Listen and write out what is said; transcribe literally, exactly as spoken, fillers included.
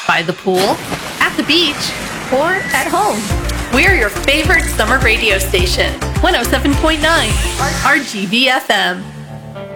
By the pool, at the beach, or at home. We're your favorite summer radio station, one oh seven point nine R G V F M.